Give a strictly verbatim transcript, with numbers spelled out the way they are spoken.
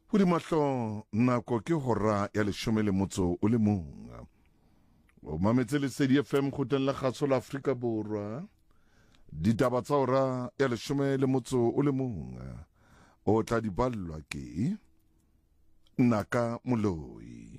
Ho di mahlo nako ke hora ya leshome le motso o le mong. O mametse Lesedi F M khoteng la kgatso la Afrika Borwa. Ditaba tsa hora ya leshome le motso o le mong. O tla di ballwa ke Naka Moloi.